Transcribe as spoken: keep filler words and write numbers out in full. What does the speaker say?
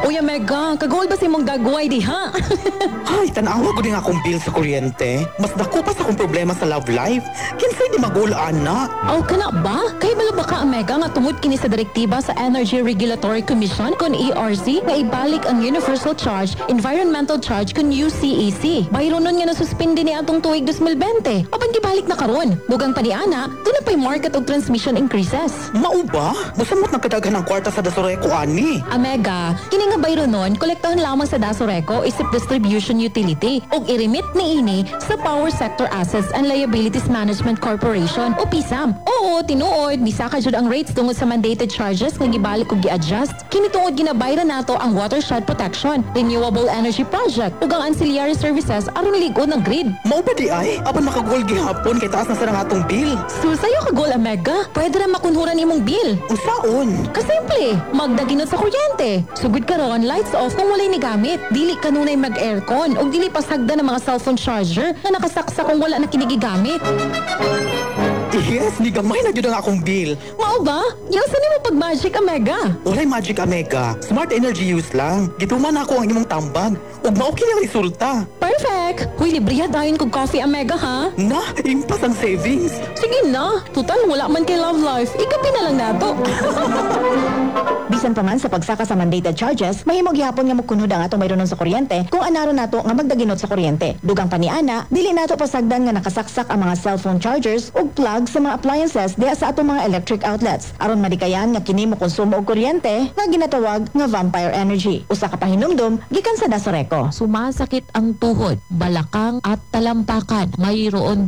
Uy, Mega, kagawal ba si mong gagaway di ha? Ay, tanawa ko din akong bill sa kuryente. Mas dako pa sa akong problema sa love life. Kinsay di magulaan na. Aw, kana ba? Kay bala ba ka, Mega, nga tungod kini sa direktiba sa Energy Regulatory Commission kon E R C nga ibalik ang Universal Charge, Environmental Charge kon U C E C. Bayro nun nga nasuspindi ni atong tuig twenty twenty. Apan gibalik na karon. Dugang paniana, doon na pa'y market og transmission increases. Mao ba? Musamot nagkadaghan ng kwarta sa Dasoreco ani. Amega, kini nga bayro nun, kolektahan lamang sa Dasoreco isip distribution utility ug i-remit ni ini sa Power Sector Assets and Liabilities Management Corporation o P I S A M. Oo, tinuod, bisa ka jud ang rates tungod sa mandated charges nga gibalik ug gi-adjust. Kini tungod ginabayran nato ang watershed protection, renewable energy project ug ang ancillary services aron ligon ng grid. Mao ba di ay? Apan makagol gihapon kay taas na sa atong bill. Susayo ka gol, Amega. Pwede ra makunhuran imong bill. Usaon? Kasimple, magdaginot sa kuryente. Sugod karon, lights off kung walay ni gamit. Dili kanunay mag-aircon ug dili pasagda ng mga cellphone charger na nakasaksa kung wala na kinigigamit. Yes, ni gamay na gyud ang akong bill. Mao ba? Yasan nimo pag magic, Amega? Walay magic Amega. Smart energy use lang. Gituman ako ang imong tambag. Ug mao kini ang resulta. Perfect! Huy, libriya dayon kog coffee, Amega, ha? Na, impas ang savings. Sige na. Tutal, wala man kay love life. Ikapi na lang nato. Bisan pa man sa pagsaka sa mandated charges, mahimog gyapon nga mokunod ang atong mayroon sa kuryente kung anaro nato nga magdaginot sa kuryente. Dugang paniana, dili nato pasagdan nga nakasaksak ang mga cellphone chargers ug plug sa mga appliances diha sa atong mga electric outlets aron madikayan nga kini mo konsumo og kuryente nga ginatawag nga vampire energy. Usa ka pahinumdom gikan sa Dasoreco. Sumasakit ang tuhod, balakang at talampakan. Mayroon